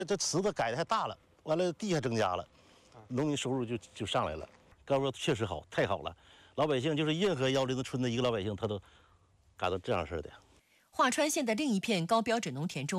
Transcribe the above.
这池子改的太大了，完了地还增加了，农民收入就上来了。高标确实好，太好了，老百姓就是任何110村的一个老百姓，他都感到这样式的。 华川县的另一片高标准农田中。